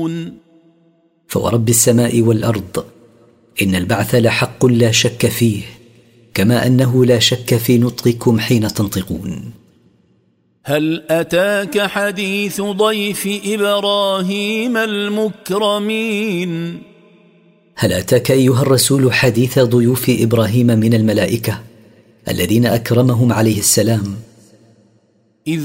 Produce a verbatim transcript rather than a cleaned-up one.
تنطقون فورب السماء والأرض إن البعث لحق لا شك فيه، كما أنه لا شك في نطقكم حين تنطقون. هل أتاك حديث ضيف إبراهيم المكرمين؟ هل أتاك أيها الرسول حديث ضيوف إبراهيم من الملائكة الذين أكرمهم عليه السلام